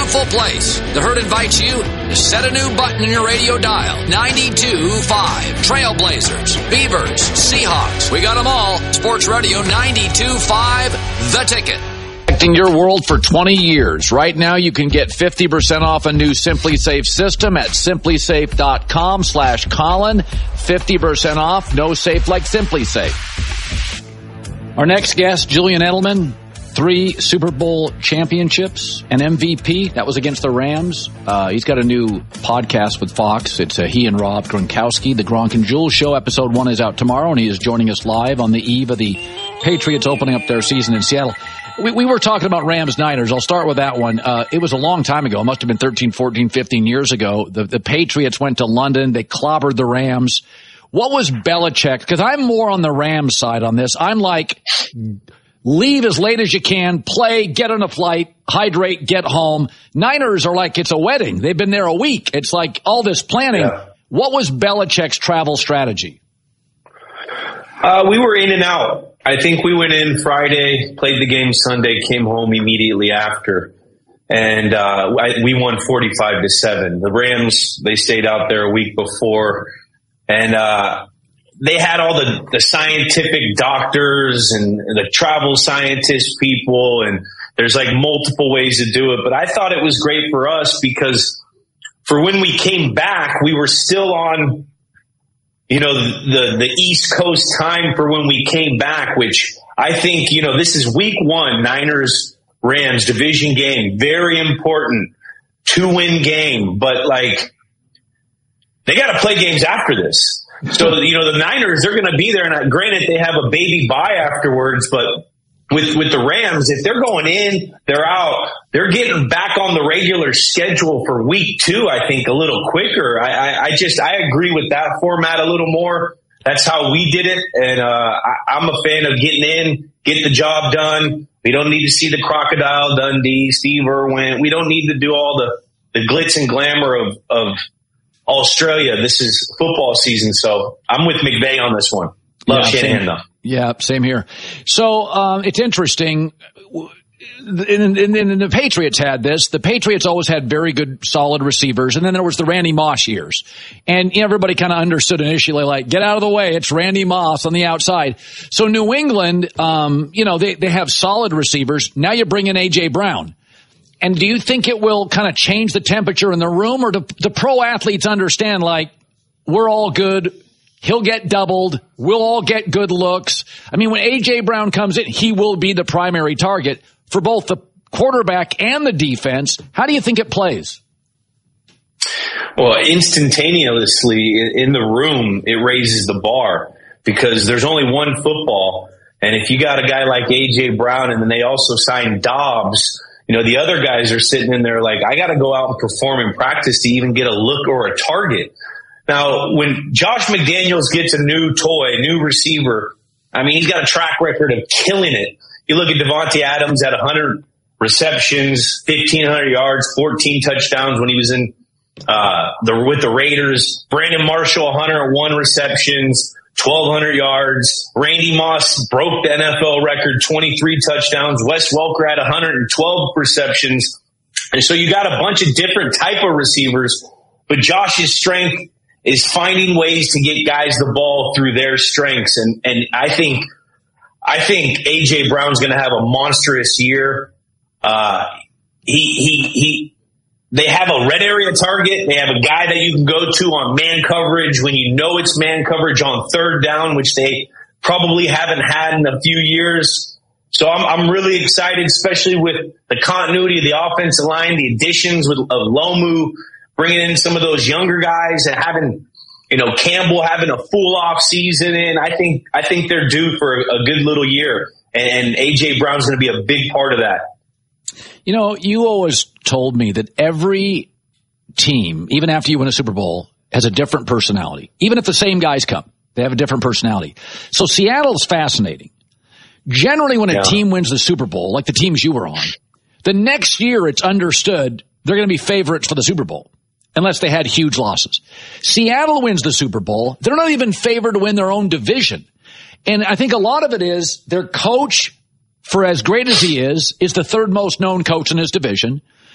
beautiful place. The Herd invites you to set a new button in your radio dial. 92.5. Trailblazers, Beavers, Seahawks. We got them all. Sports Radio 92.5. The Ticket. Protecting your world for 20 years. Right now you can get 50% off a new SimpliSafe system at simplysafe.com/Colin. 50% off. No safe like SimpliSafe. Our next guest, Julian Edelman. 3 Super Bowl championships, an MVP. That was against the Rams. He's got a new podcast with Fox. It's he and Rob Gronkowski. The Gronk and Jules Show. Episode 1 is out tomorrow, and he is joining us live on the eve of the Patriots opening up their season in Seattle. We were talking about Rams-Niners. I'll start with that one. It was a long time ago. It must have been 13, 14, 15 years ago. The Patriots went to London. They clobbered the Rams. What was Belichick? Because I'm more on the Rams side on this. I'm like, leave as late as you can, play, get on a flight, hydrate, get home. Niners are like, it's a wedding. They've been there a week. It's like all this planning. Yeah. What was Belichick's travel strategy? We were in and out. I think we went in Friday, played the game Sunday, came home immediately after. And we won 45-7. The Rams, they stayed out there a week before. And they had all the scientific doctors and the travel scientist people, and there's like multiple ways to do it. But I thought it was great for us because for when we came back, we were still on, the East Coast time for when we came back, which I think, this is week 1, Niners, Rams division game, very important 2-win game, but like they got to play games after this. So, the Niners, they're going to be there. And granted, they have a baby bye afterwards, but with the Rams, if they're going in, they're out, they're getting back on the regular schedule for week 2, I think a little quicker. I agree with that format a little more. That's how we did it. And, I'm a fan of getting in, get the job done. We don't need to see the Crocodile Dundee, Steve Irwin. We don't need to do all the glitz and glamour of Australia. This is football season, so I'm with McVay on this one. Love Shanahan, though. Yeah, same here. So it's interesting. And the Patriots had this. The Patriots always had very good, solid receivers, and then there was the Randy Moss years. And everybody kind of understood initially, like, get out of the way. It's Randy Moss on the outside. So New England, they have solid receivers. Now you bring in A.J. Brown. And do you think it will kind of change the temperature in the room, or do the pro athletes understand, like, we're all good, he'll get doubled, we'll all get good looks? I mean, when A.J. Brown comes in, he will be the primary target for both the quarterback and the defense. How do you think it plays? Well, instantaneously in the room, it raises the bar because there's only one football. And if you got a guy like A.J. Brown and then they also signed Dobbs, the other guys are sitting in there like, I got to go out and perform in practice to even get a look or a target. Now, when Josh McDaniels gets a new toy, new receiver, I mean, he's got a track record of killing it. You look at Devontae Adams at 100 receptions, 1,500 yards, 14 touchdowns when he was in with the Raiders. Brandon Marshall, 101 receptions, 1,200 yards. Randy Moss broke the NFL record, 23 touchdowns. Wes Welker had 112 receptions. And so you got a bunch of different type of receivers, but Josh's strength is finding ways to get guys the ball through their strengths. And I think A.J. Brown's going to have a monstrous year. They have a red area target. They have a guy that you can go to on man coverage when you know it's man coverage on third down, which they probably haven't had in a few years. So I'm really excited, especially with the continuity of the offensive line, the additions of Lomu, bringing in some of those younger guys and having, Campbell having a full off season. And I think they're due for a good little year. And A.J. Brown's going to be a big part of that. You always told me that every team, even after you win a Super Bowl, has a different personality. Even if the same guys come, they have a different personality. So Seattle's fascinating. Generally, when a team wins the Super Bowl, like the teams you were on, the next year it's understood they're going to be favorites for the Super Bowl, unless they had huge losses. Seattle wins the Super Bowl. They're not even favored to win their own division. And I think a lot of it is their coach, for as great as he is the third most known coach in his division.